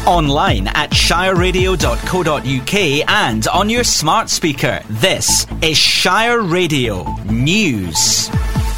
Online at shireradio.co.uk and on your smart speaker. This is Shire Radio News.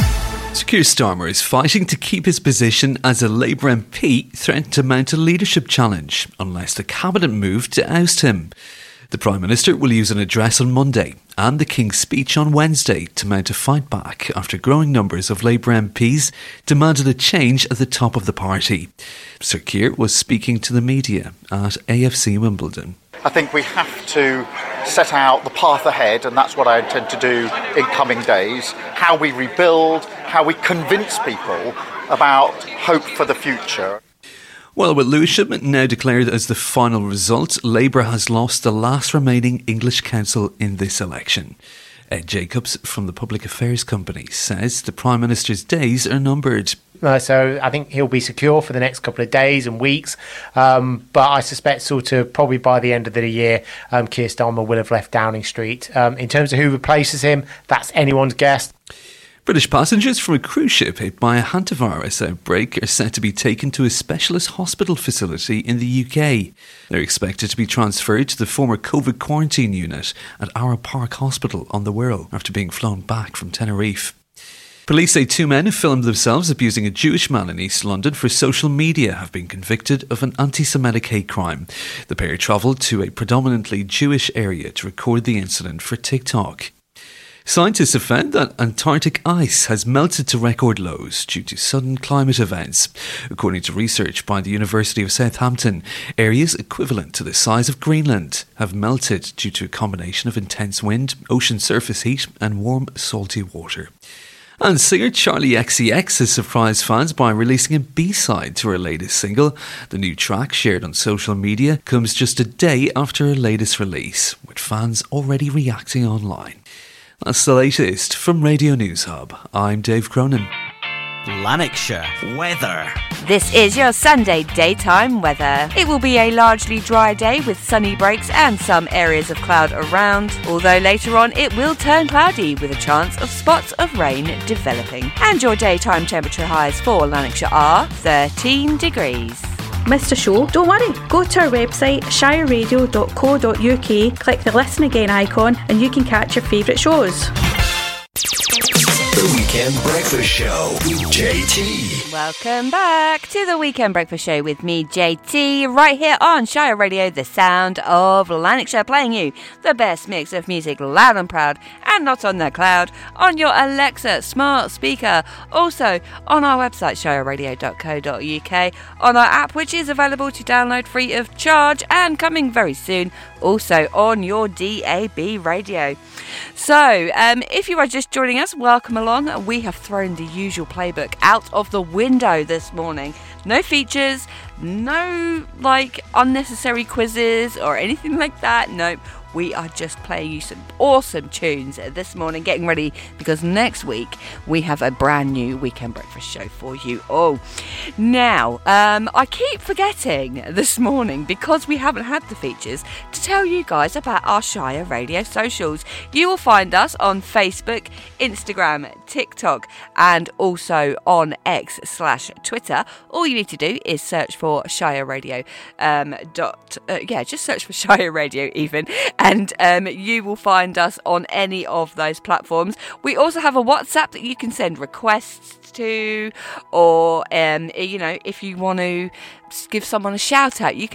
Sir Keir Starmer is fighting to keep his position as a Labour MP threatened to mount a leadership challenge unless the Cabinet moved to oust him. The Prime Minister will use an address on Monday and the King's speech on Wednesday to mount a fight back after growing numbers of Labour MPs demanded a change at the top of the party. Sir Keir was speaking to the media at AFC Wimbledon. I think we have to set out the path ahead, and that's what I intend to do in coming days. How we rebuild, how we convince people about hope for the future. Well, with Lewisham now declared as the final result, Labour has lost the last remaining English council in this election. Ed Jacobs from the Public Affairs Company says the Prime Minister's days are numbered. So I think he'll be secure for the next couple of days and weeks. But I suspect probably by the end of the year, Keir Starmer will have left Downing Street. In terms of who replaces him, that's anyone's guess. British passengers from a cruise ship hit by a hantavirus outbreak are set to be taken to a specialist hospital facility in the UK. They're expected to be transferred to the former COVID quarantine unit at Ara Park Hospital on the Wirral after being flown back from Tenerife. Police say two men who filmed themselves abusing a Jewish man in East London for social media have been convicted of an anti-Semitic hate crime. The pair travelled to a predominantly Jewish area to record the incident for TikTok. Scientists have found that Antarctic ice has melted to record lows due to sudden climate events. According to research by the University of Southampton, areas equivalent to the size of Greenland have melted due to a combination of intense wind, ocean surface heat and warm, salty water. And singer Charli XCX has surprised fans by releasing a B-side to her latest single. The new track, shared on social media, comes just a day after her latest release, with fans already reacting online. That's the latest from Radio News Hub. I'm Dave Cronin. Lanarkshire weather. This is your Sunday daytime weather. It will be a largely dry day with sunny breaks and some areas of cloud around, although later on it will turn cloudy with a chance of spots of rain developing. And your daytime temperature highs for Lanarkshire are 13 degrees. Missed a show? Don't worry, go to our website shireradio.co.uk, click the listen again icon and you can catch your favourite shows. The Weekend Breakfast Show with JT. Welcome back to the Weekend Breakfast Show with me, JT, right here on Shire Radio, the sound of Lanarkshire, playing you the best mix of music loud and proud and not on the cloud on your Alexa smart speaker. Also on our website, shireradio.co.uk, on our app, which is available to download free of charge and coming very soon, also on your DAB radio. So, if you are just joining us, welcome along. We have thrown the usual playbook out of the window this morning. No features, no unnecessary quizzes or anything like that. Nope. We are just playing you some awesome tunes this morning, getting ready because next week we have a brand new Weekend Breakfast Show for you all. Now, I keep forgetting this morning because we haven't had the features to tell you guys about our Shire Radio socials. You will find us on Facebook, Instagram, TikTok and also on X/Twitter. All you need to do is search for Shire Radio. Just search for Shire Radio even. And you will find us on any of those platforms. We also have a WhatsApp that you can send requests to, or if you want to give someone a shout out, you can